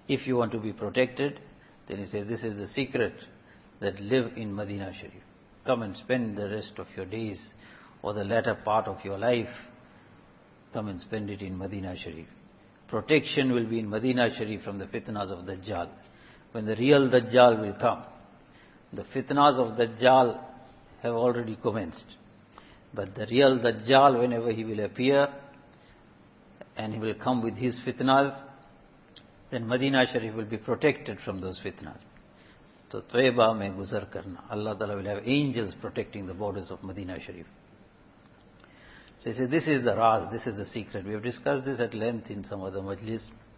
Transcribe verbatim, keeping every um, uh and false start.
If you want to be protected, then he says, this is the secret, that live in Medina Sharif. Come and spend the rest of your days or the latter part of your life. Come and spend it in Medina Sharif. Protection will be in Medina Sharif from the fitnas of Dajjal. When the real Dajjal will come, the fitnas of Dajjal have already commenced. But the real Dajjal, whenever he will appear, and he will come with his fitnas, then Medina Sharif will be protected from those fitnas. So Taiba mein guzar karna. Allah Ta'ala will have angels protecting the borders of Medina Sharif. So he says, this is the raz, this is the secret. We have discussed this at length in some other majlis.